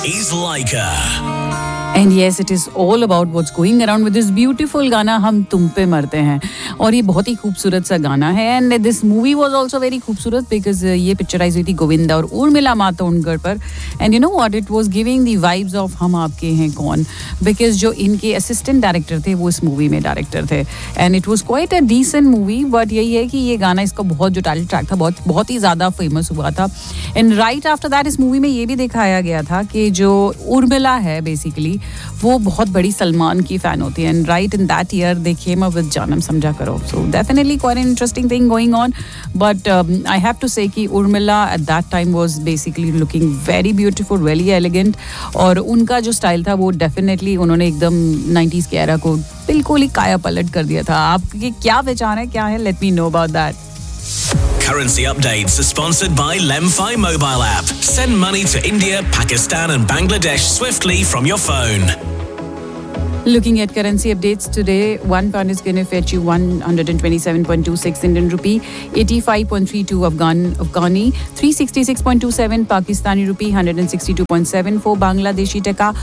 is Laika. And yes, it is all about what's going around with this beautiful गाना हम तुम पे मरते हैं और ये बहुत ही खूबसूरत सा गाना है and this movie was also very खूबसूरत because ये पिक्चराइज हुई थी गोविंदा और उर्मिला मातोंडकर पर and you know what, it was giving the vibes of हम आपके हैं कौन because जो इनके असिस्टेंट डायरेक्टर थे वो इस मूवी में डायरेक्टर थे and it was quite a decent movie but यही है कि ये गाना इसका बहुत जो टाइटल ट्रैक था बहुत ही ज़्यादा फेमस हुआ था and right after that इस मूवी में ये भी दिखाया गया था कि जो उर्मिला है बेसिकली वो बहुत बड़ी सलमान की फैन होती है and right in that year they came up with जानम समझा करो so definitely quite an interesting thing going on but I have to से कि Urmila at that time was basically looking very beautiful very elegant और उनका जो style था वो डेफिनेटली उन्होंने एकदम 90s के एरा को बिल्कुल ही काया पलट कर दिया था आपके क्या विचार है क्या है let me know about that Currency updates are sponsored by Lemfi mobile app. Send money to India, Pakistan and Bangladesh swiftly from your phone. Looking at currency updates today, £1 is going to fetch you 127.26 Indian rupee, 85.32 Afghani, 366.27 Pakistani rupee, 162.74 Bangladeshi taka,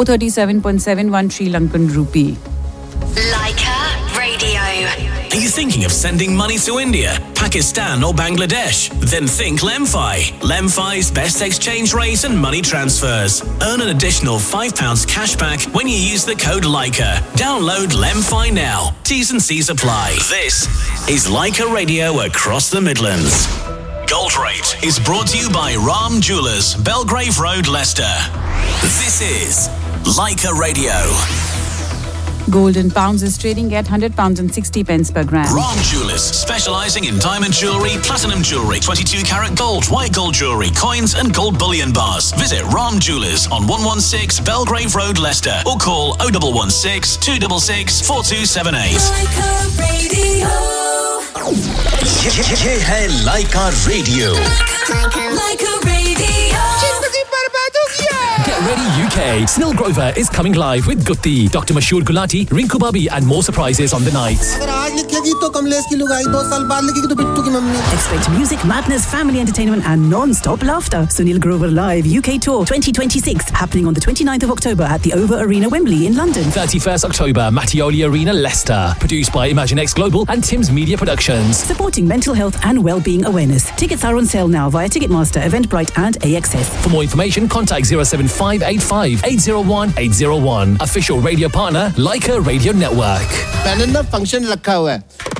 437.71 Sri Lankan rupee. Laika Radio. Are you thinking of sending money to India, Pakistan or Bangladesh? Then think Lemfi. Lemfi's best exchange rate and money transfers. Earn an additional £5 cashback when you use the code Laika. Download Lemfi now. T's and C's apply. This is Laika Radio across the Midlands. Gold Rate is brought to you by Ram Jewellers, Belgrave Road, Leicester. This is Laika Radio. Gold in pounds is trading at £100 and 60 pence per gram. Ram Jewellers, specialising in diamond jewellery, platinum jewellery, 22 carat gold, white gold jewellery, coins and gold bullion bars. Visit Ram Jewellers on 116 Belgrave Road, Leicester or call 0116 266 4278. Laika Radio. ये है Laika Radio. Laika Radio. Get ready UK. Snell Grover is coming live with Gutti, Dr. Mashoor Gulati, Rinku Babi and more surprises on the night. अगर आज लिखेगी तो कमलेश की लुगाई 2 साल बाद लिखेगी तो बिट्टू की mummy Expect music, madness, family entertainment and non-stop laughter. Sunil Grover Live UK Tour 2026 happening on the 29th of October at the Over Arena, Wembley in London. 31st October, Mattioli Arena, Leicester. Produced by ImagineX Global and Tim's Media Productions. Supporting mental health and well-being awareness. Tickets are on sale now via Ticketmaster, Eventbrite and AXS. For more information, contact 07585 801 801. Official radio partner, Laika Radio Network. Panel में function रखा हुआ है